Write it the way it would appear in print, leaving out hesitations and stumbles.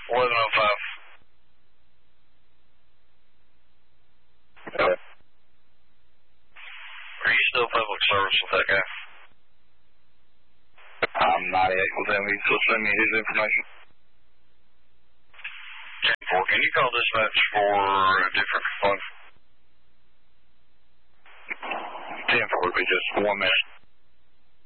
1105. Okay. Are you still public service with that guy? I'm not yet with him. He's still sending me his information. 10-4, can you call dispatch for a different phone? 10-4 would be just 1 minute.